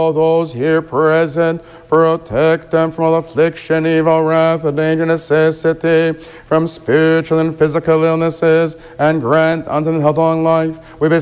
all those here present, protect them from all affliction, evil, wrath, danger, necessity, from spiritual and physical illnesses, and grant unto them health, long life. We